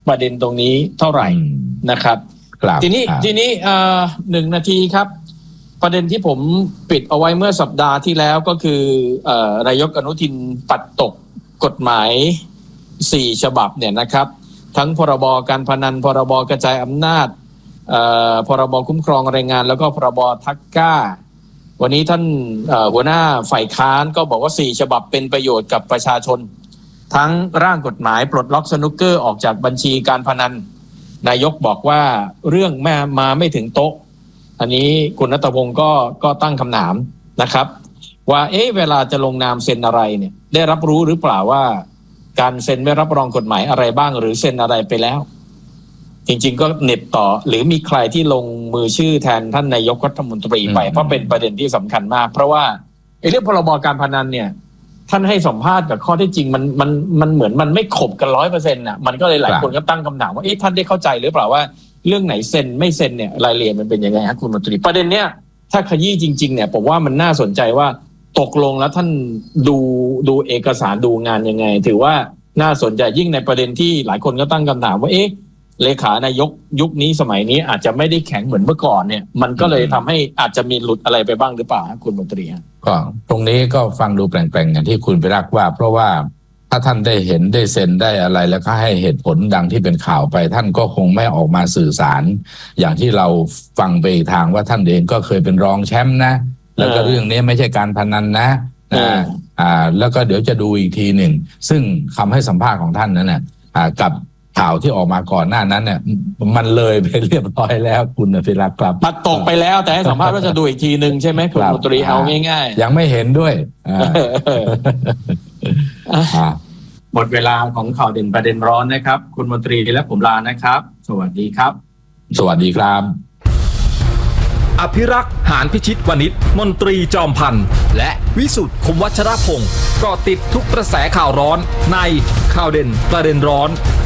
ประเด็นตรงนี้เท่าไหร่นะครับทีนี้1 นาทีครับประเด็นที่ผมปิดเอาไว้เมื่อสัปดาห์ที่แล้วก็คือนายกอนุทินปัดตกกฎหมาย4 ฉบับเนี่ยนะครับทั้งพรบการพนันพรบกระจายอำนาจพรบคุ้มครองแรงงานแล้วก็พรบทักก้าวันนี้ท่านหัวหน้าฝ่ายค้านก็บอกว่า4 ฉบับเป็นประโยชน์กับประชาชนทั้งร่างกฎหมายปลดล็อกสนุกเกอร์ออกจากบัญชีการพนันนายกบอกว่าเรื่องมาไม่ถึงโต๊ะอันนี้คุณณัฐพงศ์ก็ตั้งคำถามนะครับว่าเวลาจะลงนามเซ็นอะไรเนี่ยได้รับรู้หรือเปล่าว่าการเซ็นไม่รับรองกฎหมายอะไรบ้างหรือเซ็นอะไรไปแล้วจริงๆก็เน็บต่อหรือมีใครที่ลงมือชื่อแทนท่านนายกรัฐมนตรีไปเพราะเป็นประเด็นที่สำคัญมากเพราะว่าเรื่องพรบการพนันเนี่ยท่านให้สัมภาษณ์กับข้อที่จริงมันเหมือนมันไม่ขบกัน 100% น่ะมันก็เลยหลายคนก็ตั้งคำถามว่าท่านได้เข้าใจหรือเปล่าว่าเรื่องไหนเซ็นไม่เซ็นเนี่ยรายละเอียดมันเป็นยังไงฮะคุณมนตรีประเด็นเนี้ยถ้าขยี้จริงๆเนี่ยผมว่ามันน่าสนใจว่าตกลงแล้วท่านดูเอกสารดูงานยังไงถือว่าน่าสนใจยิ่งในประเด็นที่หลายคนก็ตั้งคำถามว่าเลขานายกยุคนี้สมัยนี้อาจจะไม่ได้แข็งเหมือนเมื่อก่อนเนี่ยมันก็เลยทำให้อาจจะมีหลุดอะไรไปบ้างหรือเปล่าคุณมนตรีก็ตรงนี้ก็ฟังดูแปลงๆอย่างที่คุณพิรักษ์ว่าเพราะว่าถ้าท่านได้เห็นได้เซ็นได้อะไรแล้วก็ให้เหตุผลดังที่เป็นข่าวไปท่านก็คงไม่ออกมาสื่อสารอย่างที่เราฟังไปอีกทางว่าท่านเองก็เคยเป็นรองแชมป์นะแล้วก็เรื่องนี้ไม่ใช่การพนันนะแล้วก็เดี๋ยวจะดูอีกทีหนึ่งซึ่งคำให้สัมภาษณ์ของท่านนั้นนะกับข่าวที่ออกมาก่อนหน้านั้นเนี่ยมันเลยไปเรียบร้อยแล้วคุณพิรักษ์ครับปัดตกไปแล้วแต่ให้สัมภาษณ์ว่าจะดูอีกทีหนึ่งใช่ไหมคุณมนตรีเอาง่ายๆยังไม่เห็นด้วยหมดเวลาของข่าวเด่นประเด็นร้อนนะครับคุณมนตรีและผมลานะครับสวัสดีครับสวัสดีครับอภิรักษ์หานพิชิตวณิชมนตรีจอมพันธ์และวิสุทธิ์คมวัชรพงศ์ก็ติดทุกกระแสข่าวร้อนในข่าวเด่นประเด็นร้อน